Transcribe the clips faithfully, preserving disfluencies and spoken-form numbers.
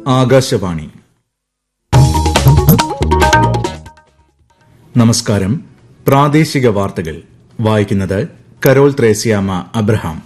ആകാശവാണി. നമസ്കാരം. പ്രാദേശിക വാർത്തകൾ വായിക്കുന്നത് കരോൾ ത്രേസ്യാമ അബ്രഹാം.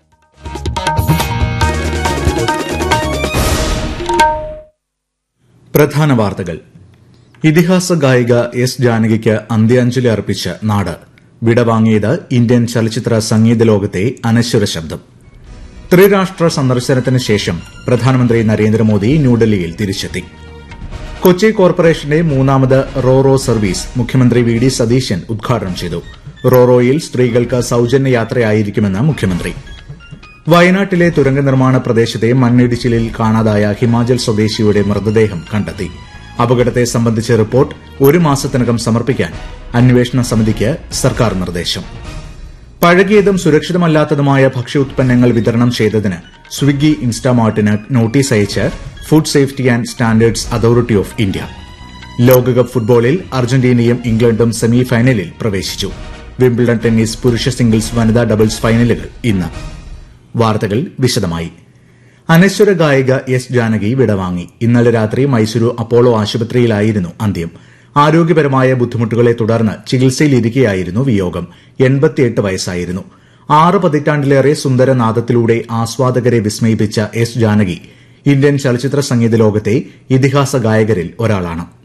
പ്രധാന വാർത്തകൾ. ഇതിഹാസ ഗായിക എസ് ജാനകിക്ക് അന്ത്യാഞ്ജലി അർപ്പിച്ച് നാട്. വിടവാങ്ങിയത് ഇന്ത്യൻ ചലച്ചിത്ര സംഗീത ലോകത്തെ അനശ്വര ശബ്ദം. ത്രിരാഷ്ട്ര സന്ദർശനത്തിന് ശേഷം പ്രധാനമന്ത്രി നരേന്ദ്രമോദി ന്യൂഡൽഹിയിൽ തിരിച്ചെത്തി. കൊച്ചി കോർപ്പറേഷന്റെ മൂന്നാമത് റോറോ സർവീസ് മുഖ്യമന്ത്രി വി ഡി സതീശൻ ഉദ്ഘാടനം ചെയ്തു. റോറോയിൽ സ്ത്രീകൾക്ക് സൌജന്യ യാത്രയായിരിക്കുമെന്ന് മുഖ്യമന്ത്രി. വയനാട്ടിലെ തുരങ്ക നിർമ്മാണ പ്രദേശത്തെ മണ്ണിടിച്ചിലിൽ കാണാതായ ഹിമാചൽ സ്വദേശിയുടെ മൃതദേഹം കണ്ടെത്തി. അപകടത്തെ സംബന്ധിച്ച റിപ്പോർട്ട് ഒരു മാസത്തിനകം സമർപ്പിക്കാൻ അന്വേഷണ സമിതിക്ക് സർക്കാർ നിർദ്ദേശം. പഴകിയതും സുരക്ഷിതമല്ലാത്തതുമായ ഭക്ഷ്യോത്പന്നങ്ങൾ വിതരണം ചെയ്തതിന് സ്വിഗ്ഗി ഇൻസ്റ്റാമാർട്ടിന് നോട്ടീസ് അയച്ച് food safety and standards authority of India. ലോകകപ്പ് ഫുട്ബോളിൽ അർജന്റീനയും ഇംഗ്ലണ്ടും സെമി ഫൈനലിൽ പ്രവേശിച്ചു. വിംബിൾഡൺ ടെന്നീസ് പുരുഷ സിംഗിൾസ് വനിതാ ഡബിൾസ് ഫൈനലുകൾ ഇന്ന്. വാർത്തകൾ വിശദമായി. അനശ്വര ഗായിക എസ് ജാനകി വിടവാങ്ങി. ഇന്നലെ രാത്രി മൈസൂരു അപ്പോളോ ആശുപത്രിയിലായിരുന്നു അന്ത്യം. ആരോഗ്യപരമായ ബുദ്ധിമുട്ടുകളെ തുടർന്ന് ചികിത്സയിലിരിക്കെയായിരുന്നു വിയോഗം. എൺപത്തിയെട്ട് വയസ്സായിരുന്നു. ആറ് പതിറ്റാണ്ടിലേറെ സുന്ദരനാദത്തിലൂടെ ആസ്വാദകരെ വിസ്മയിപ്പിച്ച എസ് ജാനകി ഇന്ത്യൻ ചലച്ചിത്ര സംഗീത ലോകത്തെ ഇതിഹാസ ഗായകരിൽ ഒരാളാണ്.